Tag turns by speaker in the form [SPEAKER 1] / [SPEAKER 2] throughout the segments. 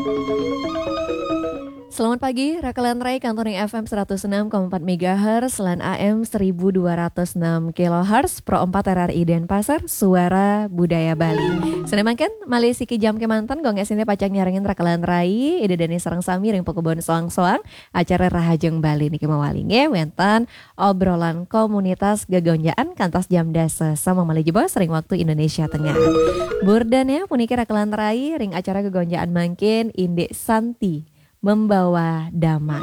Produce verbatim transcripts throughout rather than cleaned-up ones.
[SPEAKER 1] Selamat pagi, Rakalan Rai Kantoring F M seratus enam koma empat megahertz, Selan A M seribu dua ratus enam kilohertz, Pro empat R R I Denpasar, Suara Budaya Bali. Senemakan, Mali Siki Jam Kemantan, Gong Esinte Pacak Nyarengin Rakalan Rai, Ide Dani Sarang Sami, Ring Pokebon Soang-Soang, Acara Rahajeng Bali Niki Mawalinge, Wentan, Obrolan Komunitas Gegonjaan, Kantas Jam Dasa, sama Mali Jebos, Ring Waktu Indonesia Tengah. Burdannya, Puniki Rakalan Rai, Ring Acara Gegonjaan Mangkin, Inde Santi, membawa damai.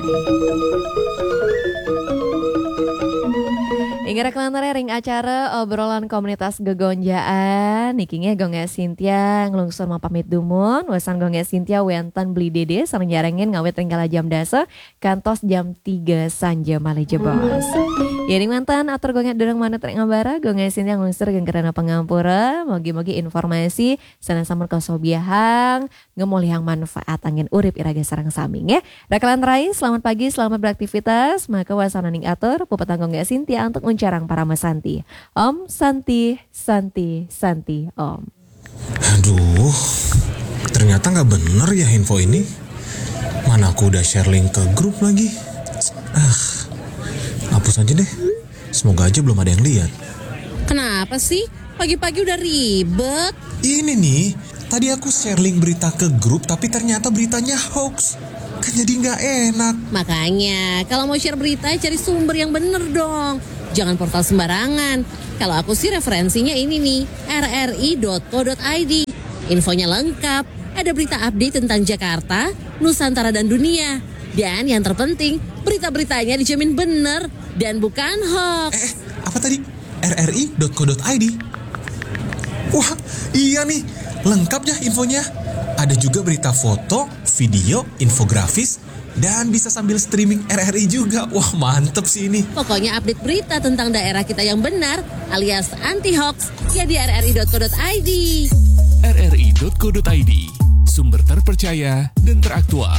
[SPEAKER 1] Hingga reklantare ring acara obrolan komunitas gegonjaan Nikinya Gonge Sintia ngelungsur mau pamit dumun. Wesan Gonge Sintia wentan beli dede sareng jarengin ngawet ringkala jam dasa kantos jam tiga sanja Mali Jebos. Yaring mantan atur Gonge dereng manut ring ngabara Gonge Sintia ngelungsur genggerana pengampura. Mogi-mogi informasi sana samun kosobiahang ngemolihang manfaat angin urip iraga sareng saming ya. Rakalan Rai, selamat pagi, selamat beraktivitas. Maka wasana ning atur pupetang Gonge Sintia untuk carang para mesanti. Om Santi, Santi, Santi, Om.
[SPEAKER 2] Aduh, ternyata gak bener ya info ini. Mana aku udah share link ke grup lagi. Ah, hapus aja deh. Semoga aja belum ada yang lihat.
[SPEAKER 3] Kenapa sih? Pagi-pagi udah ribet.
[SPEAKER 2] Ini nih, tadi aku share link berita ke grup tapi ternyata beritanya hoax. Kan jadi gak enak.
[SPEAKER 3] Makanya, kalau mau share berita cari sumber yang bener dong. Jangan portal sembarangan. Kalau aku sih referensinya ini nih, r r i dot co dot i d. Infonya lengkap, ada berita update tentang Jakarta, Nusantara dan dunia. Dan yang terpenting, berita-beritanya dijamin bener dan bukan hoax.
[SPEAKER 2] Eh, apa tadi? r r i dot co dot i d. Wah, iya nih, lengkap ya infonya. Ada juga berita foto, video, infografis, dan bisa sambil streaming R R I juga. Wah, mantep sih ini.
[SPEAKER 3] Pokoknya update berita tentang daerah kita yang benar alias anti-hoax ya di r r i dot co dot i d.
[SPEAKER 4] r r i dot co dot i d, sumber terpercaya dan teraktual.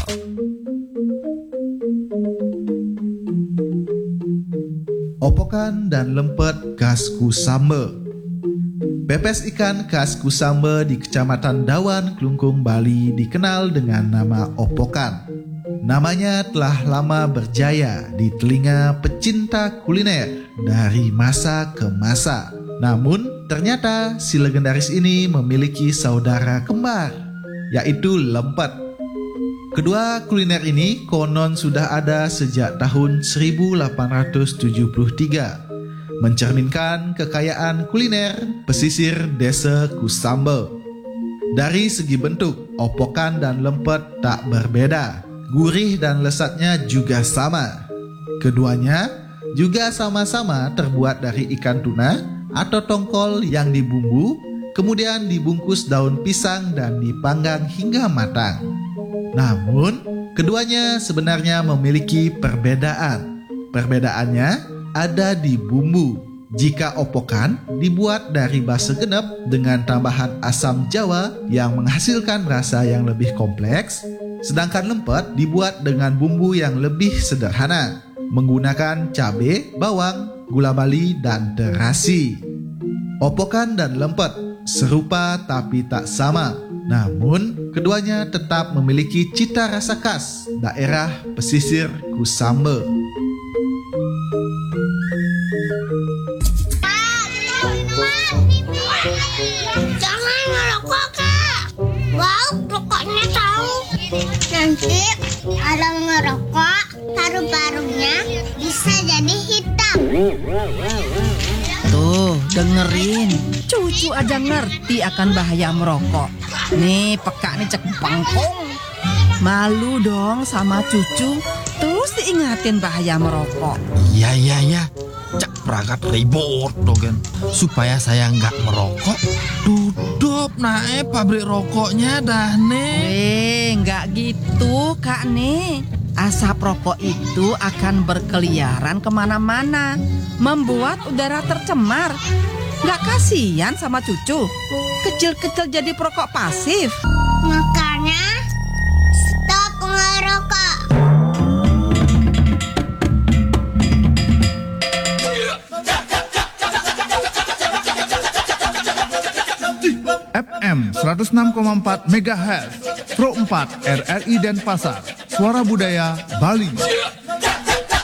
[SPEAKER 5] Opokan dan lempet khas Kusambe. Pepes ikan khas Kusambe di Kecamatan Dawan, Klungkung, Bali dikenal dengan nama opokan. Namanya telah lama berjaya di telinga pecinta kuliner dari masa ke masa. Namun ternyata si legendaris ini memiliki saudara kembar, yaitu lempet. Kedua kuliner ini konon sudah ada sejak tahun seribu delapan ratus tujuh puluh tiga, mencerminkan kekayaan kuliner pesisir desa Kusambe. Dari segi bentuk, opokan dan lempet tak berbeda. Gurih dan lezatnya juga sama. Keduanya juga sama-sama terbuat dari ikan tuna atau tongkol yang dibumbu, kemudian dibungkus daun pisang dan dipanggang hingga matang. Namun, keduanya sebenarnya memiliki perbedaan. Perbedaannya ada di bumbu. Jika opokan dibuat dari basa genep dengan tambahan asam Jawa yang menghasilkan rasa yang lebih kompleks, sedangkan lempet dibuat dengan bumbu yang lebih sederhana, menggunakan cabai, bawang, gula Bali, dan terasi. Opokan dan lempet serupa tapi tak sama, namun keduanya tetap memiliki cita rasa khas daerah pesisir Kusambe.
[SPEAKER 6] Jangan ngerokok, Kak. Wow, rokoknya tahu. Nanti kalau ngerokok, paru-parunya bisa jadi hitam.
[SPEAKER 7] Tuh, dengerin. Cucu aja ngerti akan bahaya merokok. Nih, peka nih cek bangkong. Malu dong sama cucu. Terus diingatin bahaya merokok.
[SPEAKER 8] Iya, iya, iya. Cek perangkat ribut dogen. Supaya saya nggak merokok, tutup nae pabrik rokoknya dah nih.
[SPEAKER 7] Eh, nggak gitu Kak nih. Asap rokok itu akan berkeliaran kemana-mana, membuat udara tercemar. Nggak kasihan sama cucu? Kecil-kecil jadi perokok pasif.
[SPEAKER 6] Makanya stop ngerokok.
[SPEAKER 5] F M seratus enam koma empat megahertz, Pro empat R R I Denpasar, Suara Budaya Bali.